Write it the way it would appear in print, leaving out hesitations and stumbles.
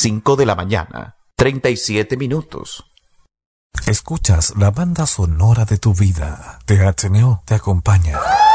5 de la mañana, 37 minutos. Escuchas la banda sonora de tu vida. THNO te acompaña.